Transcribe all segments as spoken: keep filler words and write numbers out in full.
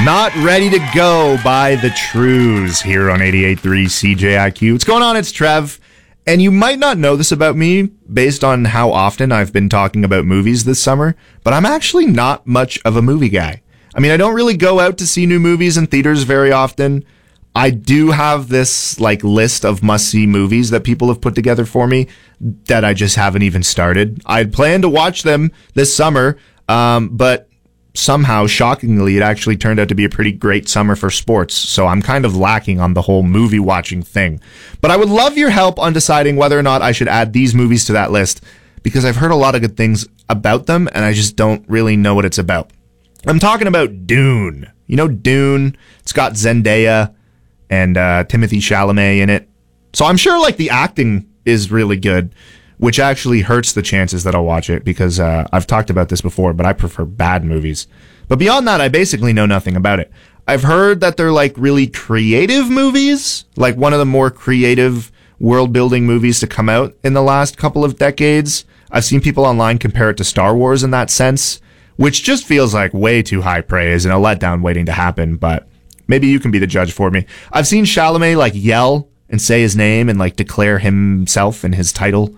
Not Ready to Go by The Trues here on eighty-eight point three C J I Q. What's going on? It's Trev. And you might not know this about me based on how often I've been talking about movies this summer, but I'm actually not much of a movie guy. I mean, I don't really go out to see new movies in theaters very often. I do have this like list of must-see movies that people have put together for me that I just haven't even started. I'd planned to watch them this summer, um, but somehow, shockingly, it actually turned out to be a pretty great summer for sports, so I'm kind of lacking on the whole movie watching thing. But I would love your help on deciding whether or not I should add these movies to that list, because I've heard a lot of good things about them, and I just don't really know what it's about. I'm talking about Dune. You know Dune? It's got Zendaya and uh, Timothée Chalamet in it. So I'm sure like the acting is really good, which actually hurts the chances that I'll watch it because uh, I've talked about this before, but I prefer bad movies. But beyond that, I basically know nothing about it. I've heard that they're like really creative movies, like one of the more creative world-building movies to come out in the last couple of decades. I've seen people online compare it to Star Wars in that sense, which just feels like way too high praise and a letdown waiting to happen, but maybe you can be the judge for me. I've seen Chalamet like yell and say his name and like declare himself and his title,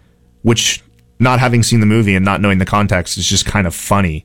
which, not having seen the movie and not knowing the context, is just kind of funny.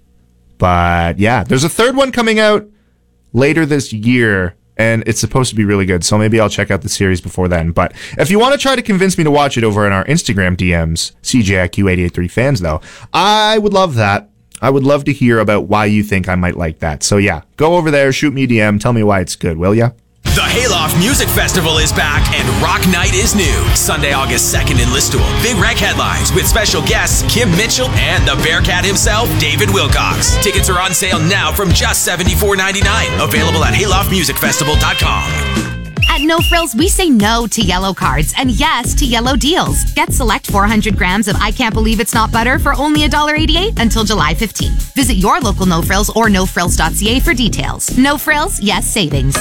But yeah, there's a third one coming out later this year, and it's supposed to be really good, so maybe I'll check out the series before then. But if you want to try to convince me to watch it over in our Instagram D Ms, C J I Q eight eight three fans, though, I would love that. I would love to hear about why you think I might like that. So yeah, go over there, shoot me a D M, tell me why it's good, will ya? The Hayloft Music Festival is back and Rock Night is new. Sunday, August second in Listowel. Big Rec headlines with special guests Kim Mitchell and the Bearcat himself, David Wilcox. Tickets are on sale now from just seventy-four ninety-nine. Available at hayloft music festival dot com. At No Frills, we say no to yellow cards and yes to yellow deals. Get select four hundred grams of I Can't Believe It's Not Butter for only one dollar eighty-eight until July fifteenth. Visit your local No Frills or no frills dot c a for details. No Frills, yes savings.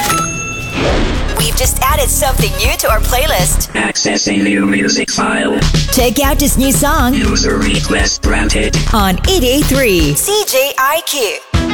We've just added something new to our playlist. Accessing new music file. Check out this new song. User request granted. On eight eight three C J I Q.